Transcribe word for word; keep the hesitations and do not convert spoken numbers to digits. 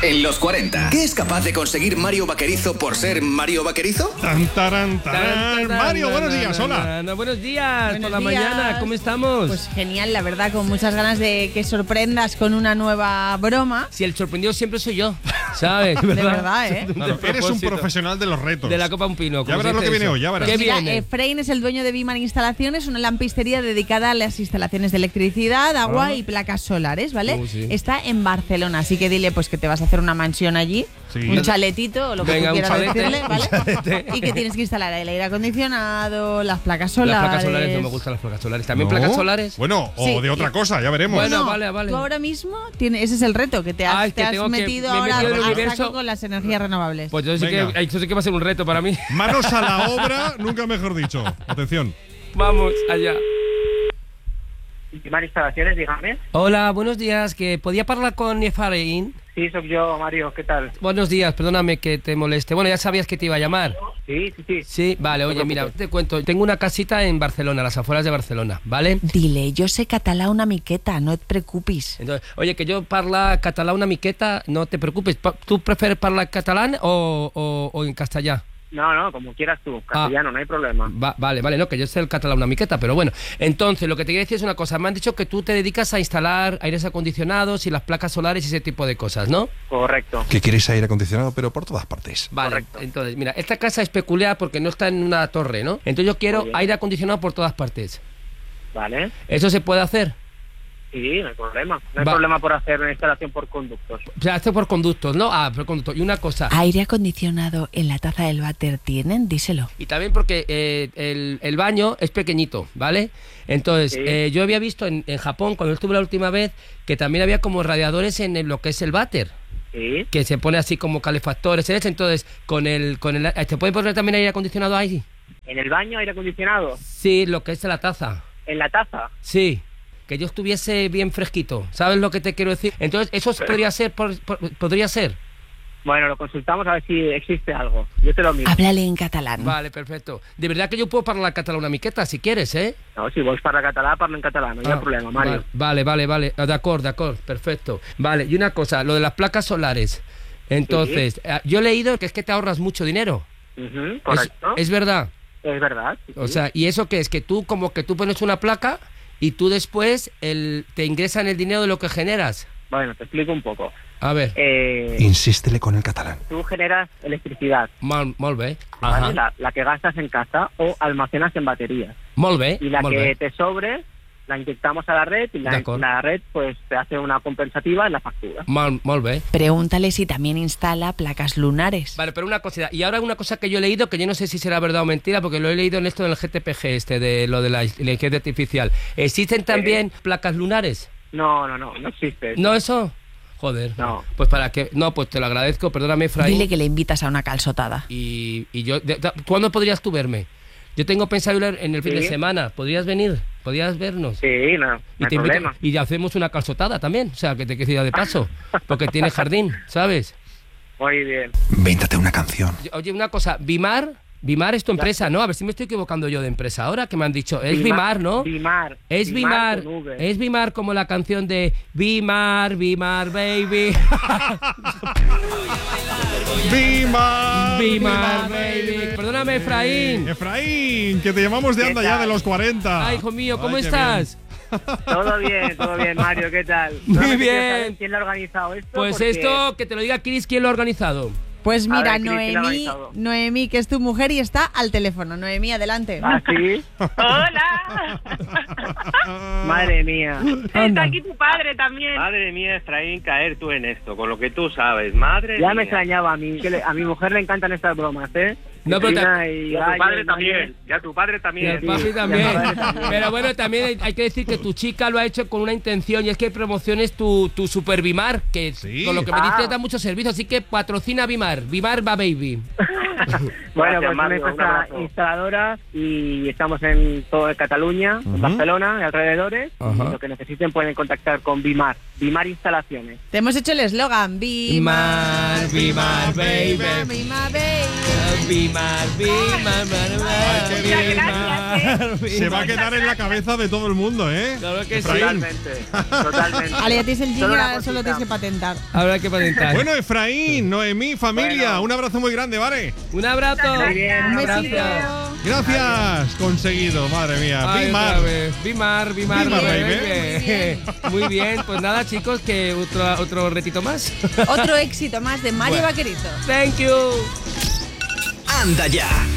en los cuarenta. ¿Qué es capaz de conseguir Mario Vaquerizo por ser Mario Vaquerizo? Tan, taran, taran. Mario, buenos días, hola. Buenos días, Buenos por la días. mañana, ¿cómo estamos? Pues genial, la verdad, con muchas ganas de que sorprendas con una nueva broma. Si el sorprendido siempre soy yo, ¿sabes? De verdad, ¿eh? Claro, eres un profesional de los retos. De la Copa Un Pino. Ya verás lo que viene hoy, ya verás. ¿Qué Mira, viene? Efraín es el dueño de Bimar Instalaciones, una lampistería dedicada a las instalaciones de electricidad, agua Ah. y placas solares, ¿vale? Oh, sí. Está en Barcelona, así que dile pues que te vas a hacer una mansión allí, Sí. un chaletito o lo que Venga, tú un quieras chalete, decirle, un ¿vale? chalete. Y que tienes que instalar el aire acondicionado, las placas solares. Las placas solares no me gustan las placas solares. ¿También ¿No? placas solares? Bueno, o Sí. de otra cosa, ya veremos. Bueno, No, vale, vale. Tú ahora mismo tienes, ese es el reto, que te has, Ah, es te que has tengo que- metido me he ahora metido en el a universo. saco con las energías renovables. Pues yo sí que, Venga. eso sí que va a ser un reto para mí. Manos a la obra, nunca mejor dicho. Atención. Vamos allá. Bimar Instalaciones, dígame. Hola, buenos días. Que podía hablar con Efraín. Sí, soy yo, Mario, ¿qué tal? Buenos días, perdóname que te moleste. Bueno, ya sabías que te iba a llamar. Sí, sí, sí. Sí, vale, oye, mira, te cuento. Tengo una casita en Barcelona, a las afueras de Barcelona, ¿vale? Dile, yo sé català una miqueta, no te preocupes. Entonces, oye, que yo parla català una miqueta, no te preocupes. Pa- ¿Tú prefieres hablar catalán o, o, o en castellano? No, no, como quieras tú, castellano, no hay problema. Va- vale, vale, no, que yo sé el catalán una miqueta, pero bueno. Entonces, lo que te quería decir es una cosa. Me han dicho que tú te dedicas a instalar aires acondicionados y las placas solares y ese tipo de cosas, ¿no? Correcto. Que queréis aire acondicionado, pero por todas partes. Vale, Correcto. entonces, mira, esta casa es peculiar porque no está en una torre, ¿no? Entonces yo quiero Muy bien. aire acondicionado por todas partes. Vale. ¿Eso se puede hacer? Sí, no hay problema. No hay Va. problema por hacer una instalación por conductos. O sea, hace por conductos, ¿no? Ah, por conductos. Y una cosa... ¿Aire acondicionado en la taza del váter tienen? Díselo. Y también porque eh, el, el baño es pequeñito, ¿vale? Entonces, Sí. eh, yo había visto en, en Japón, cuando estuve la última vez, que también había como radiadores en el- lo que es el váter, Sí. que se pone así como calefactores. ¿eh? Entonces, con el, con el, ¿se puede poner también aire acondicionado ahí? ¿En el baño aire acondicionado? Sí, lo que es la taza. ¿En la taza? Sí. Que yo estuviese bien fresquito. ¿Sabes lo que te quiero decir? Entonces, ¿eso podría ser? Por, por- ¿Podría ser? Bueno, lo consultamos a ver si existe algo. Yo te lo miro. Háblale en catalán. Vale, perfecto. De verdad que yo puedo hablar catalán una miqueta, si quieres, ¿eh? No, si vols parlar català, parlo en catalán, no hi ha Ah, problema, Mario. Vale, vale, vale. Ah, de acuerdo, de acuerdo. Perfecto. Vale, y una cosa, lo de las placas solares. Entonces, eh, yo he leído que es que te ahorras mucho dinero. Ujú, Es, correcto. es verdad. Es verdad. sí, O sí. sea, ¿y eso qué es? Que tú como que tú pones una placa y tú después el, te ingresan el dinero de lo que generas. Bueno, te explico un poco. A ver, Eh, Insístele con el catalán. tú generas electricidad, molt, molt bé. ¿vale? Ajá. La, la que gastas en casa o almacenas en baterías. Molt bé, Y la molt que bé. te sobre, la inyectamos a la red y la, D'acord. la red pues te hace una compensativa en la factura. Molt, molt bé. Pregúntale si también instala placas lunares. Vale, pero una cosa, y ahora una cosa que yo he leído, que yo no sé si será verdad o mentira, porque lo he leído en esto del G T P G, este, de lo de la inteligencia artificial. ¿Existen también placas lunares? No, no, no, no existe. eso. ¿No eso? Joder. No. Pues para que... No, pues te lo agradezco, perdóname, Efraín. Dile que le invitas a una calzotada. Y, y yo... de- de- ¿Cuándo podrías tú verme? Yo tengo pensado ir en el fin de Sí. semana. ¿Podrías venir? ¿Podrías vernos? Sí, no, no Y hay te invito- problema. y hacemos una calzotada también. O sea, que te quedes de paso. Porque tiene jardín, ¿sabes? Muy bien. Véntate una canción. Oye, una cosa, Bimar, Bimar es tu empresa, ¿no? A ver si me estoy equivocando yo de empresa ahora, que me han dicho. Es Bimar, ¿no? Bimar. Es Bimar, con V. es Bimar como la canción de Bimar, Bimar, baby. ¡Bimar! Bimar, baby. Perdóname, Efraín. Efraín, que te llamamos de ¿Qué anda ya tal? de los cuarenta. Ay, hijo mío, ¿cómo Ay, qué estás? Todo bien, todo bien, Mario, ¿qué tal? Muy Solamente bien. quiero saber ¿Quién lo ha organizado esto? Pues Porque- esto, que te lo diga Chris, ¿quién lo ha organizado? Pues A mira, ver, Cris, ¿quién lo ha Noemí, organizado? Noemí, que es tu mujer y está al teléfono. Noemí, adelante. ¿Ah, sí? Hola. Madre mía. Está aquí tu padre también. Madre mía, Efraín, caer tú en esto, con lo que tú sabes, madre Ya mía. me extrañaba a mí, que le- a mi mujer le encantan estas bromas, ¿eh? No, pero Cristina te- y Y a tu Gallo, padre y también, Manuel. y a tu padre Y también. el Sí, papi y también. al padre también. Pero bueno, también hay, hay que decir que tu chica lo ha hecho con una intención y es que promociones tu, tu Super Bimar, que Sí. con lo que me Ah. dices da mucho servicio, así que patrocina Bimar. Bimar va baby. Bueno, Gracias, pues una Mario, un empresa abrazo. instaladora y estamos en toda Cataluña, en Barcelona y alrededores. Ajá. Y lo que necesiten pueden contactar con Bimar, Bimar Instalaciones. Te hemos hecho el eslogan. Bimar, Bimar, baby. Bimar, baby. Bimar. Bimar, Bimar, Ay, qué Bimar, bien. Bimar, Bimar. Se va a quedar en la cabeza de todo el mundo, ¿eh? Claro que sí. Totalmente, totalmente. Ale, ya tienes el Solo una jingle, solo cosita. tienes que patentar. Habrá que patentar. Bueno, Efraín, Noemí, familia, Bueno. un abrazo muy grande, ¿vale? Un abrazo. Muy bien, Un un besito. Gracias, conseguido, madre mía. Ay, Bimar. otra vez. Bimar, Bimar, Bimar, baby. baby. Muy bien, pues nada, chicos, que otro, otro retito más. Otro éxito más de Mario Bueno. Vaquerito. Thank you. Anda ya.